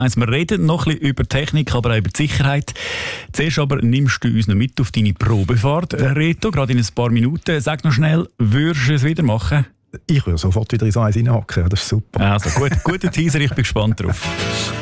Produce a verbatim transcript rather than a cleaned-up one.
eins, wir reden noch ein bisschen über Technik, aber auch über die Sicherheit. Zuerst aber nimmst du uns noch mit auf deine Probefahrt, Reto, gerade in ein paar Minuten. Sag noch schnell, würdest du es wieder machen? Ich würde sofort wieder in so eins reinhacken, das ist super. Also gut, guter Teaser, ich bin gespannt drauf.